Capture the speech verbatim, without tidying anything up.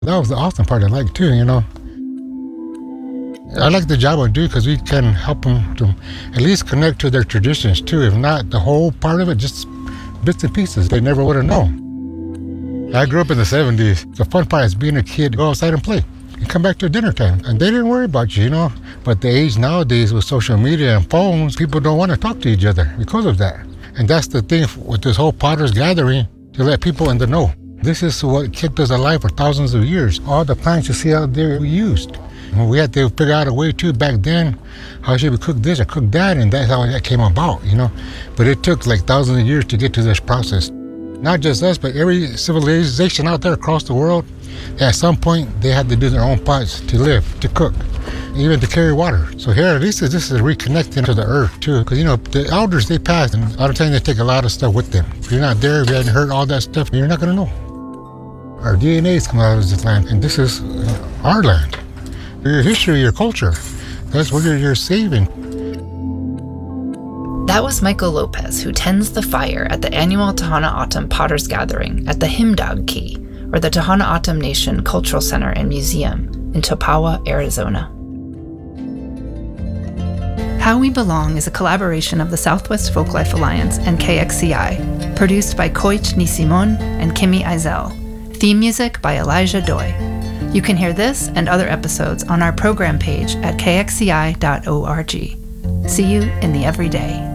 That was the awesome part I liked too, you know. I like the job I do because we can help them to at least connect to their traditions too. If not the whole part of it, just bits and pieces. They never would have known. I grew up in the seventies. The fun part is being a kid, go outside and play. And come back to dinner time. And they didn't worry about you, you know. But the age nowadays with social media and phones, people don't want to talk to each other because of that. And that's the thing with this whole Potter's Gathering, to let people in the know. This is what kept us alive for thousands of years. All the plants you see out there we used. We had to figure out a way too back then, how should we cook this or cook that, and that's how that came about, you know. But it took like thousands of years to get to this process. Not just us, but every civilization out there across the world, at some point they had to do their own pots to live, to cook, even to carry water. So here, at least this is reconnecting to the earth too, because you know, the elders, they passed, and a lot of times they take a lot of stuff with them. If you're not there, if you hadn't heard all that stuff, you're not gonna know. Our D N A's come out of this land, and this is our land. Your history, your culture, that's what you're, you're saving. That was Michael Lopez, who tends the fire at the annual Tohono O'odham Potter's Gathering at the Himdog Key, or the Tohono O'odham Nation Cultural Center and Museum in Topawa, Arizona. How We Belong is a collaboration of the Southwest Folklife Alliance and K X C I, produced by Koich Nisimon and Kimi Eisel. Theme music by Elijah Doi. You can hear this and other episodes on our program page at k x c i dot org. See you in the everyday.